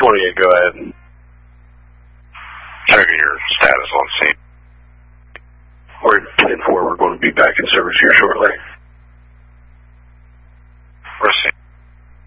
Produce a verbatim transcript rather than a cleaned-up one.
twenty-eight, go ahead. Checking your status on scene. We're ten four, we're going to be back in service here